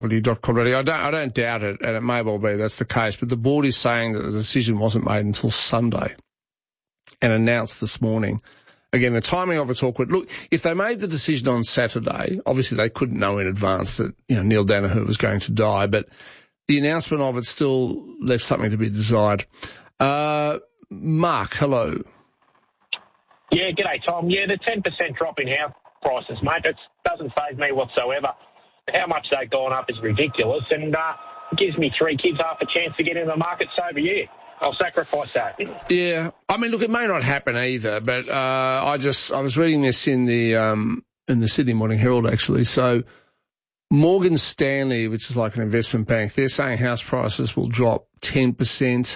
I don't doubt it, and it may well be that's the case, but the board is saying that the decision wasn't made until Sunday and announced this morning. Again, the timing of it's awkward. Look, if they made the decision on Saturday, obviously they couldn't know in advance that, Neil Daniher was going to die, but the announcement of it still left something to be desired. Mark, hello. Yeah, g'day, Tom. Yeah, the 10% drop in house prices, mate, it doesn't faze me whatsoever. How much they've gone up is ridiculous, and it gives me 3 kids half a chance to get in the market sober year. I'll sacrifice that. Yeah, I mean, look, it may not happen either, but I was reading this in the Sydney Morning Herald actually. So Morgan Stanley, which is like an investment bank, they're saying house prices will drop 10%.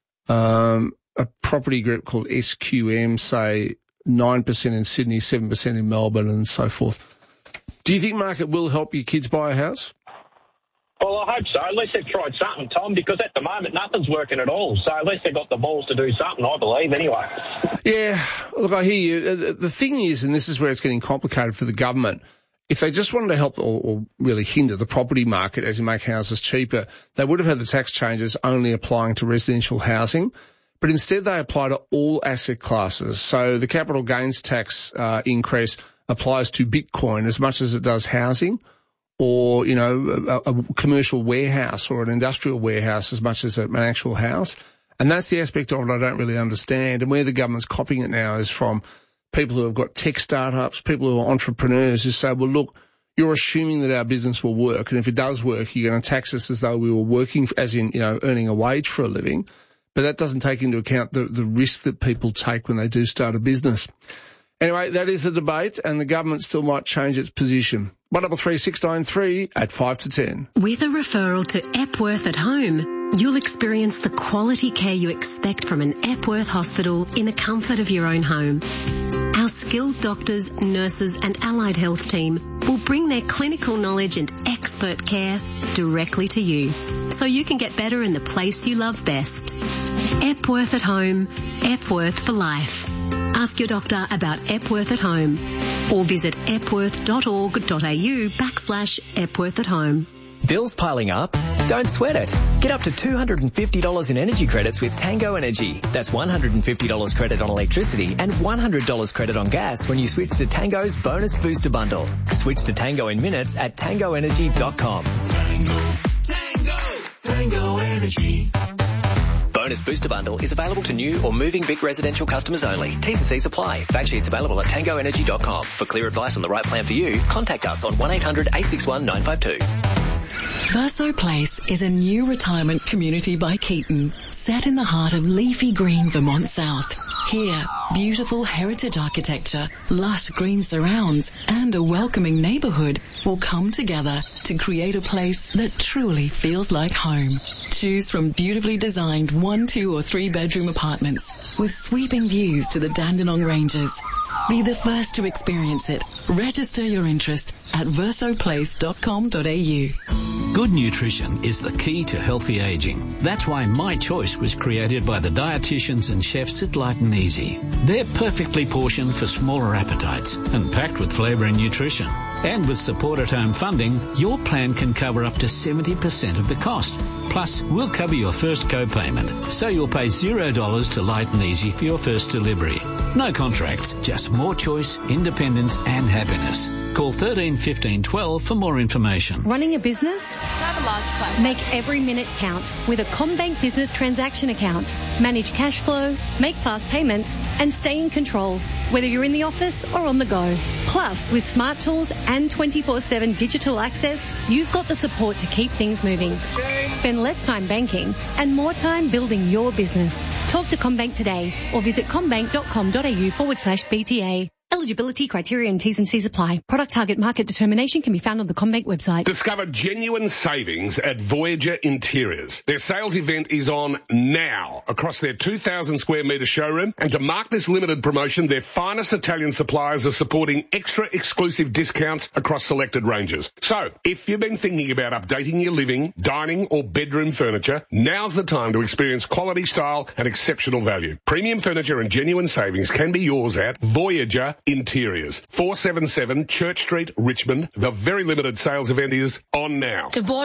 A property group called SQM say 9% in Sydney, 7% in Melbourne, and so forth. Do you think, Mark, it will help your kids buy a house? Well, I hope so. At least they've tried something, Tom, because at the moment nothing's working at all. So at least they've got the balls to do something, I believe, anyway. Yeah, look, I hear you. The thing is, and this is where it's getting complicated for the government, if they just wanted to help or really hinder the property market as you make houses cheaper, they would have had the tax changes only applying to residential housing. But instead they apply to all asset classes. So the capital gains tax increase applies to Bitcoin as much as it does housing, or, a commercial warehouse or an industrial warehouse as much as an actual house. And that's the aspect of it I don't really understand. And where the government's copying it now is from people who have got tech startups, people who are entrepreneurs who say, well, look, you're assuming that our business will work. And if it does work, you're going to tax us as though we were working, as in, earning a wage for a living. But that doesn't take into account the risk that people take when they do start a business. Anyway, that is the debate, and the government still might change its position. 133693 at 5 to 10. With a referral to Epworth at Home, you'll experience the quality care you expect from an Epworth hospital in the comfort of your own home. Our skilled doctors, nurses and allied health team will bring their clinical knowledge and expert care directly to you, so you can get better in the place you love best. Epworth at Home, Epworth for life. Ask your doctor about Epworth at Home or visit epworth.org.au/Epworth at Home. Bills piling up? Don't sweat it. Get up to $250 in energy credits with Tango Energy. That's $150 credit on electricity and $100 credit on gas when you switch to Tango's Bonus Booster Bundle. Switch to Tango in minutes at tangoenergy.com. Tango Energy. Bonus Booster Bundle is available to new or moving Vic residential customers only. T's and C's apply. Fact sheets available at tangoenergy.com. For clear advice on the right plan for you, contact us on 1-800-861-952. Verso Place is a new retirement community by Keaton, set in the heart of leafy green Vermont South. Here, beautiful heritage architecture, lush green surrounds, and a welcoming neighborhood will come together to create a place that truly feels like home. Choose from beautifully designed 1, 2 or 3 bedroom apartments with sweeping views to the Dandenong Ranges. Be the first to experience it. Register your interest at versoplace.com.au. Good nutrition is the key to healthy aging. That's why My Choice was created by the dietitians and chefs at Light and Easy. They're perfectly portioned for smaller appetites and packed with flavour and nutrition. And with support at home funding, your plan can cover up to 70% of the cost. Plus, we'll cover your first co-payment, so you'll pay $0 to Light and Easy for your first delivery. No contracts, just more choice, independence and happiness. Call 13 15 12 for more information. Running a business? Make every minute count with a CommBank Business Transaction Account. Manage cash flow, make fast payments and stay in control, whether you're in the office or on the go. Plus, with smart tools and 24/7 digital access, you've got the support to keep things moving. Spend less time banking and more time building your business. Talk to CommBank today or visit commbank.com.au/BTA. Eligibility criteria and T's and C's apply. Product target market determination can be found on the CommBank website. Discover genuine savings at Voyager Interiors. Their sales event is on now across their 2,000 square metre showroom. And to mark this limited promotion, their finest Italian suppliers are supporting extra exclusive discounts across selected ranges. So, if you've been thinking about updating your living, dining or bedroom furniture, now's the time to experience quality, style and exceptional value. Premium furniture and genuine savings can be yours at Voyager Interiors. 477 Church Street, Richmond. The very limited sales event is on now.